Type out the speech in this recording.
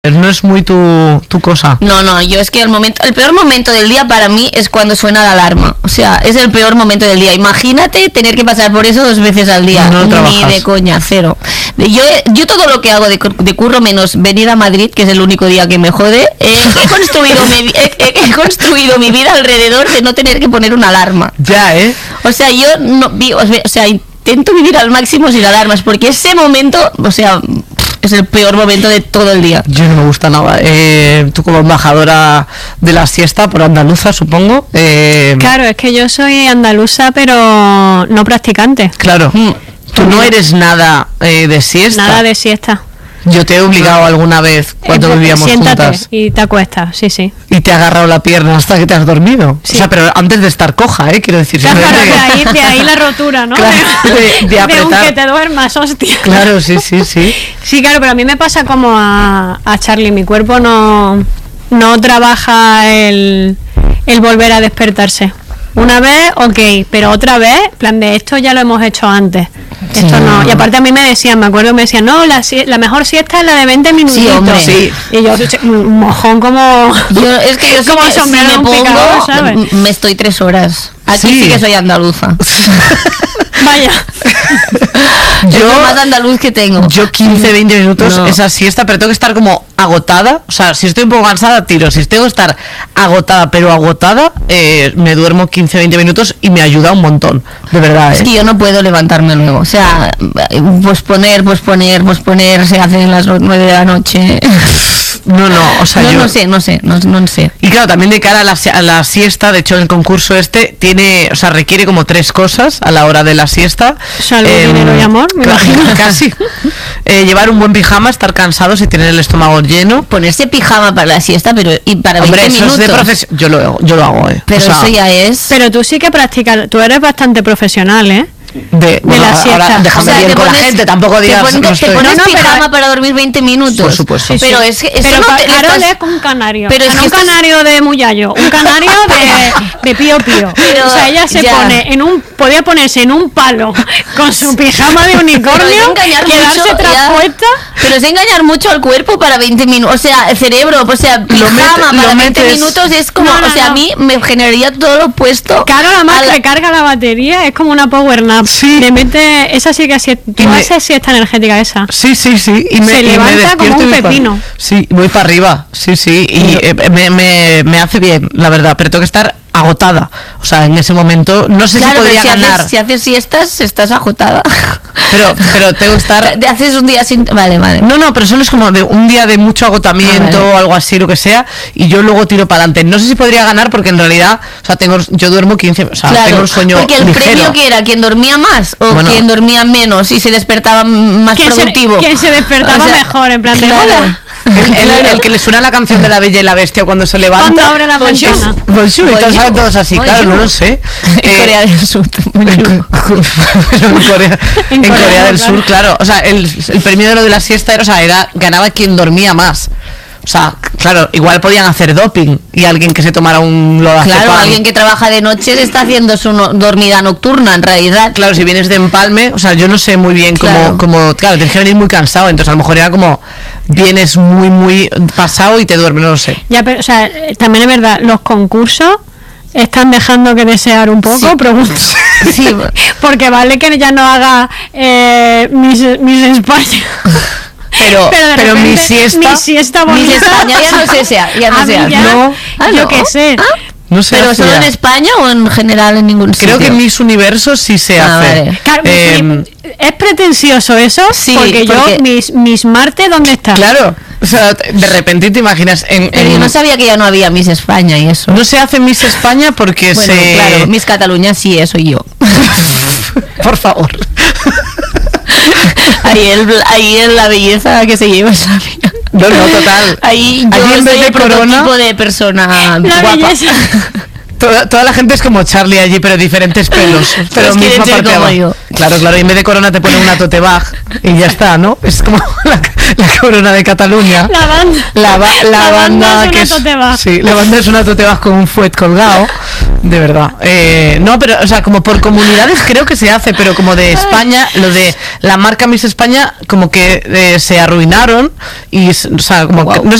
No es muy tu cosa. No, yo es que el peor momento del día para mí es cuando suena la alarma. O sea, es el peor momento del día. Imagínate tener que pasar por eso 2 veces al día. No Ni de coña, cero. Yo todo lo que hago de curro menos venir a Madrid, que es el único día que me jode, he construido mi vida alrededor de no tener que poner una alarma. Ya, O sea, yo intento vivir al máximo sin alarmas, porque ese momento, o sea, es el peor momento de todo el día. Yo no me gusta nada. Tú como embajadora de la siesta por andaluza, supongo. Claro, es que yo soy andaluza, pero no practicante. Claro. Tú no eres nada de siesta. Nada de siesta. Yo te he obligado alguna vez cuando vivíamos siéntate juntas. Y te acuestas, sí. Y te ha agarrado la pierna hasta que te has dormido. Sí. O sea, pero antes de estar coja, quiero decir. Claro, de ahí la rotura, ¿no? Claro, de apretar. De un que te duermas, hostia. Claro, sí. Sí, claro, pero a mí me pasa como a Charlie. Mi cuerpo no trabaja el volver a despertarse. Una vez, ok, pero otra vez, plan de esto ya lo hemos hecho antes. Esto no. Y aparte a mí me decían, no, la mejor siesta es la de 20 minutitos. Sí, hombre. Sí. Y yo, un mojón como... Es que yo como sombrero si me un pongo, picador, ¿sabes? me estoy 3 horas. Aquí sí que soy andaluza. Vaya. Es lo más andaluz que tengo. Yo 15-20 minutos No. esa siesta, pero tengo que estar como agotada. O sea, si estoy un poco cansada, tiro. Si tengo que estar agotada, me duermo 15-20 minutos y me ayuda un montón. De verdad, Es que yo no puedo levantarme luego. O sea, posponer, se hacen las 9 de la noche. No, o sea, No sé. Y claro, también de cara a la siesta, de hecho el concurso requiere como 3 cosas a la hora de la siesta. Salud, dinero y amor, me imagino. Casi. Llevar un buen pijama, estar cansados y tener el estómago lleno. Ponerse pijama para la siesta, pero y para 20 Hombre, eso minutos. es de profesión. Yo lo hago, Pero eso ya es. Pero tú sí que practicas, tú eres bastante profesional, ¿eh? De la siesta. Ahora déjame bien con la gente, tampoco digas. Te pones pijama para dormir 20 minutos. Por supuesto. Pero es que eso pero no te Carol es un canario. Pero es que un canario de Muyallo, un canario de Pío Pío. Pero, o sea, ella podía ponerse en un palo con su pijama de unicornio, quedarse traspuesta. Pero es engañar mucho al cuerpo para 20 minutos. O sea, el cerebro, pijama para 20 minutos es como, a mí me generaría todo lo opuesto. Claro, además recarga la batería, es como una power nap. Sí. Le mete, esa sí que hace siesta energética esa. Sí. Y se levanta como un pepino. Sí, voy para arriba. Sí. Y me hace bien, la verdad, pero tengo que estar agotada. O sea, en ese momento no sé si podría ganar. Si haces siestas, estás agotada. Pero tengo que estar. Te haces un día sin. Vale. No, pero solo es como de un día de mucho agotamiento o algo así, lo que sea, y yo luego tiro para adelante. No sé si podría ganar porque en realidad, o sea, yo duermo 15, o sea, tengo un sueño porque el ligero. premio que era quien dormía más o quien dormía menos y se despertaba más productivo. Quien se despertaba mejor, en plan de hola. El que le suena la canción de La Bella y la Bestia cuando se levanta. Cuando abre la ventana. Bonjour, y todos saben todos así, claro, no lo sé. En Corea del Sur. En Corea del Sur, claro. O sea, el premio de lo de la siesta ganaba quien dormía más. O sea, claro, igual podían hacer doping y alguien que se tomara un lorazepam. Claro, alguien que trabaja de noche está haciendo su dormida nocturna, en realidad. Claro, si vienes de empalme, o sea, yo no sé muy bien claro, tienes que venir muy cansado, entonces a lo mejor era como vienes muy pasado y te duermes, no lo sé. Ya, pero, o sea, también es verdad, los concursos están dejando que desear un poco, pregunto. Sí, porque vale que ya no haga Miss España. Pero mi siesta bonita. Miss España ya no sé yo qué sé. No sé. ¿Pero solo en España o en general en ningún sitio? Creo que Miss Universo sí se hace. Vale. Claro, es pretencioso eso, sí, porque yo, Miss Marte, ¿dónde está? Claro, o sea, de repente te imaginas Pero yo no sabía que ya no había Miss España y eso. No se hace Miss España porque claro, Miss Cataluña sí, eso y yo. Por favor. Ahí es la belleza que se lleva esa vida. No, total. Ahí yo en vez soy de el prototipo de persona guapa. Belleza. Toda la gente es como Charlie allí, pero diferentes pelos. Pero misma parte como abajo. yo. Claro, y en vez de corona te ponen una tote bag y ya está, ¿no? Es como la corona de Cataluña. La banda La banda es que una es tote bag. Sí, la banda es una tote bag con un fuet colgado. De verdad. No, pero, o sea, como por comunidades creo que se hace, pero como de España, lo de la marca Miss España, como que se arruinaron y, o sea, como que, no sé